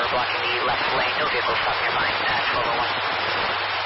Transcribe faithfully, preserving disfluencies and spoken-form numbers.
blocking the left lane. No vehicles stopping your line at twelve oh one.